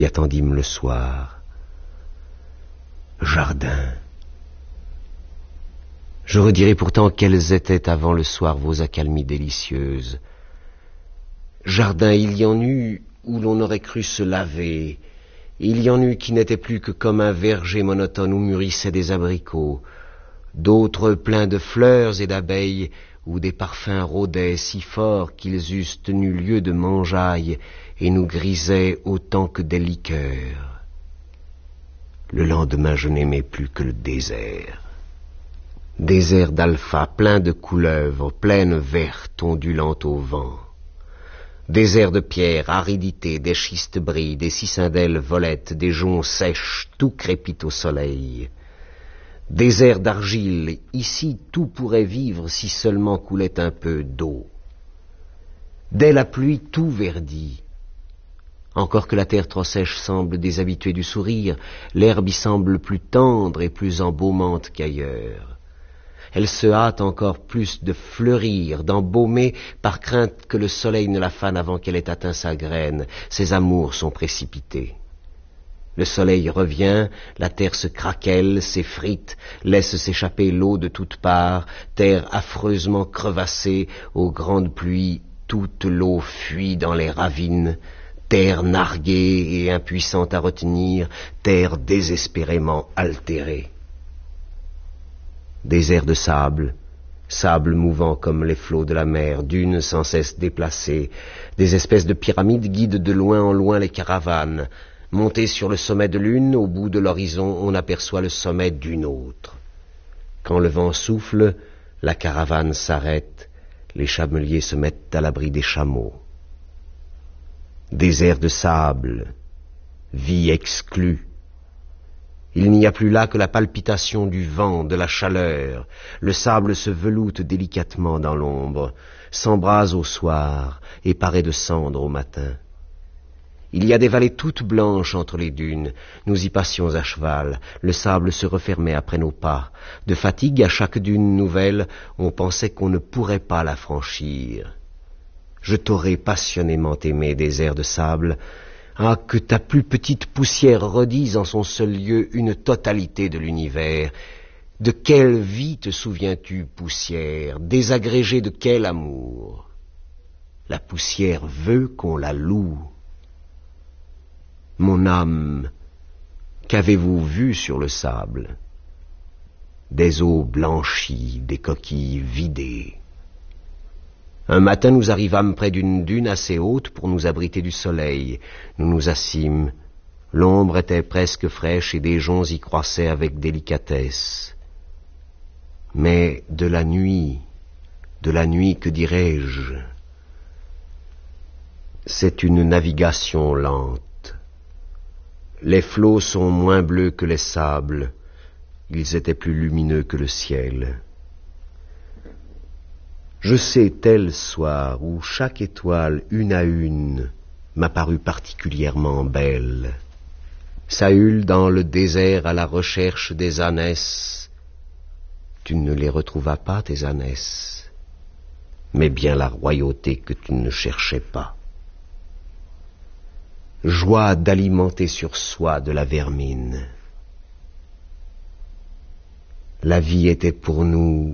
Et attendîmes le soir. Jardin. Je redirai pourtant quelles étaient avant le soir vos accalmies délicieuses. Jardin, il y en eut où l'on aurait cru se laver. Il y en eut qui n'étaient plus que comme un verger monotone où mûrissaient des abricots, d'autres pleins de fleurs et d'abeilles, où des parfums rôdaient si forts qu'ils eussent tenu lieu de mangeaille et nous grisaient autant que des liqueurs. Le lendemain, je n'aimais plus que le désert. Désert d'alpha, plein de couleuvres, plaine verte, ondulante au vent. Désert de pierre, aridité, des schistes brillent, des cicindelles volettes, des joncs sèches, tout crépite au soleil. Désert d'argile, ici tout pourrait vivre si seulement coulait un peu d'eau. Dès la pluie, tout verdit. Encore que la terre trop sèche semble déshabituée du sourire, l'herbe y semble plus tendre et plus embaumante qu'ailleurs. Elle se hâte encore plus de fleurir, d'embaumer, par crainte que le soleil ne la fane avant qu'elle ait atteint sa graine. Ses amours sont précipités. Le soleil revient, la terre se craquelle, s'effrite, laisse s'échapper l'eau de toutes parts, terre affreusement crevassée, aux grandes pluies, toute l'eau fuit dans les ravines, terre narguée et impuissante à retenir, terre désespérément altérée. Désert de sable, sable mouvant comme les flots de la mer, dunes sans cesse déplacées, des espèces de pyramides guident de loin en loin les caravanes. Monté sur le sommet de l'une, au bout de l'horizon, on aperçoit le sommet d'une autre. Quand le vent souffle, la caravane s'arrête, les chameliers se mettent à l'abri des chameaux. Désert de sable, vie exclue. Il n'y a plus là que la palpitation du vent, de la chaleur. Le sable se veloute délicatement dans l'ombre, s'embrase au soir et paraît de cendre au matin. Il y a des vallées toutes blanches entre les dunes. Nous y passions à cheval. Le sable se refermait après nos pas. De fatigue, à chaque dune nouvelle, on pensait qu'on ne pourrait pas la franchir. Je t'aurais passionnément aimé, désert de sable. Ah, que ta plus petite poussière redise en son seul lieu une totalité de l'univers. De quelle vie te souviens-tu, poussière? Désagrégée de quel amour? La poussière veut qu'on la loue. Mon âme, qu'avez-vous vu sur le sable? Des eaux blanchies, des coquilles vidées. Un matin, nous arrivâmes près d'une dune assez haute pour nous abriter du soleil. Nous nous assîmes. L'ombre était presque fraîche et des joncs y croissaient avec délicatesse. Mais de la nuit, que dirais-je? C'est une navigation lente. Les flots sont moins bleus que les sables. Ils étaient plus lumineux que le ciel. Je sais tel soir où chaque étoile, une à une, m'a paru particulièrement belle. Saül dans le désert à la recherche des ânesses. Tu ne les retrouvas pas, tes ânesses, mais bien la royauté que tu ne cherchais pas. Joie d'alimenter sur soi de la vermine. La vie était pour nous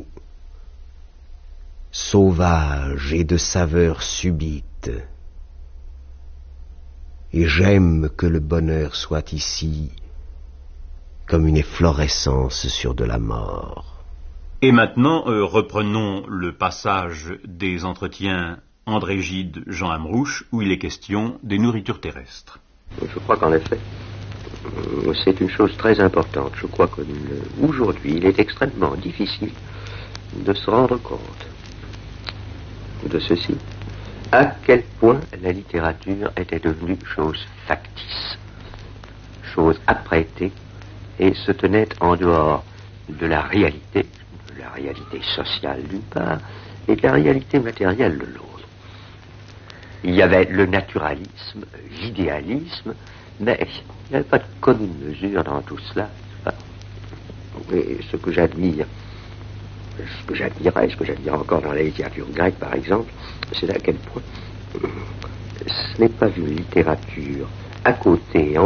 sauvage et de saveur subite. Et j'aime que le bonheur soit ici comme une efflorescence sur de la mort. Et maintenant, reprenons le passage des entretiens André Gide, Jean Amrouche, où il est question des nourritures terrestres. Je crois qu'en effet, c'est une chose très importante. Je crois qu'aujourd'hui, il est extrêmement difficile de se rendre compte de ceci, à quel point la littérature était devenue chose factice, chose apprêtée, et se tenait en dehors de la réalité sociale d'une part, et de la réalité matérielle de l'autre. Il y avait le naturalisme, l'idéalisme, mais il n'y avait pas de commune mesure dans tout cela. Et ce que j'admire encore dans la littérature grecque, par exemple, c'est à quel point ce n'est pas une littérature à côté,